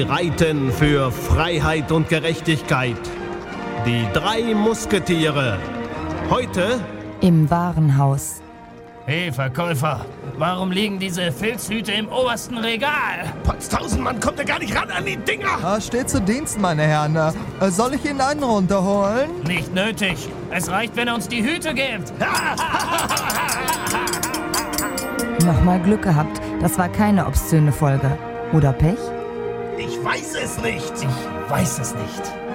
reiten für Freiheit und Gerechtigkeit. Die 3 Musketiere. Heute im Warenhaus. Hey, Verkäufer, warum liegen diese Filzhüte im obersten Regal? Potztausend, man kommt ja gar nicht ran an die Dinger. Steht zu Dienst, meine Herren. Soll ich Ihnen einen runterholen? Nicht nötig. Es reicht, wenn er uns die Hüte gibt. Nochmal Glück gehabt, das war keine obszöne Folge. Oder Pech? Ich weiß es nicht. Ich weiß es nicht.